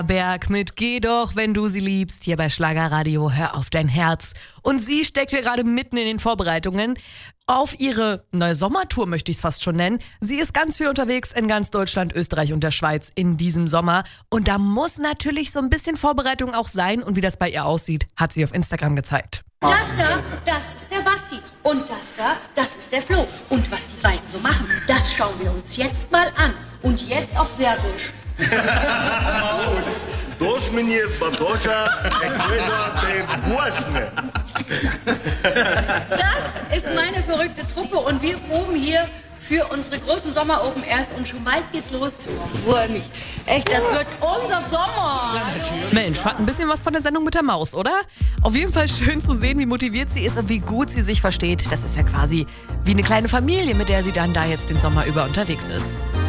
Berg mit Geh doch, wenn du sie liebst, hier bei Schlagerradio, hör auf dein Herz. Und sie steckt hier gerade mitten in den Vorbereitungen auf ihre neue Sommertour, möchte ich es fast schon nennen. Sie ist ganz viel unterwegs in ganz Deutschland, Österreich und der Schweiz in diesem Sommer. Und da muss natürlich so ein bisschen Vorbereitung auch sein. Und wie das bei ihr aussieht, hat sie auf Instagram gezeigt. Das da, das ist der Basti. Und das da, das ist der Flo. Und was die beiden so machen, das schauen wir uns jetzt mal an. Und jetzt auf Serbisch. Doš mi je zbadoša, Das ist meine verrückte Truppe und wir proben hier für unsere großen Sommer-Open erst und schon bald geht's los. Ich freue mich. Echt, das wird unser Sommer. Mensch, hat ein bisschen was von der Sendung mit der Maus, oder? Auf jeden Fall schön zu sehen, wie motiviert sie ist und wie gut sie sich versteht. Das ist ja quasi wie eine kleine Familie, mit der sie dann da jetzt den Sommer über unterwegs ist.